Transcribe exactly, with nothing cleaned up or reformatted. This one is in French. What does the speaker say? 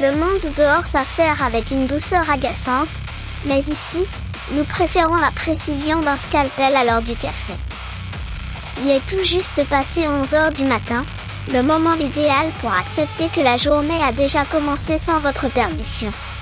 Le monde dehors s'affaire avec une douceur agaçante, mais ici, nous préférons la précision d'un scalpel à l'heure du café. Il est tout juste passé onze heures du matin, le moment idéal pour accepter que la journée a déjà commencé sans votre permission.